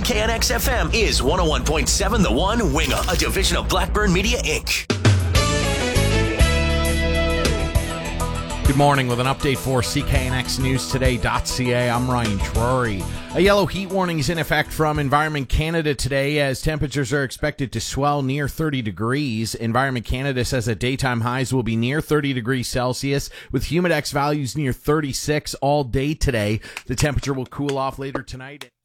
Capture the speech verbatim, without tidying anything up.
K N X F M is one oh one point seven The One, Wingham, a division of Blackburn Media, Incorporated. Good morning with an update for C K N X News Today dot C A. I'm Ryan Trory. A yellow heat warning is in effect from Environment Canada today as temperatures are expected to swell near thirty degrees. Environment Canada says that daytime highs will be near thirty degrees Celsius with humidex values near thirty-six all day today. The temperature will cool off later tonight.